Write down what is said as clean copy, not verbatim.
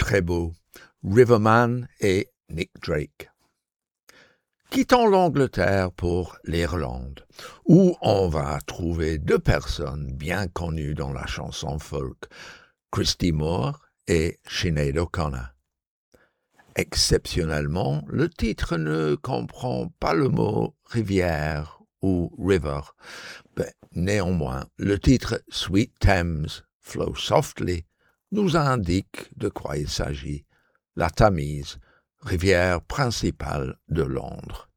très beau, Riverman et Nick Drake. Quittons l'Angleterre pour l'Irlande, où on va trouver deux personnes bien connues dans la chanson folk, Christy Moore et Sinead O'Connor. Exceptionnellement, le titre ne comprend pas le mot rivière ou river. Néanmoins, le titre Sweet Thames, Flow Softly nous indique de quoi il s'agit, la Tamise, rivière principale de Londres.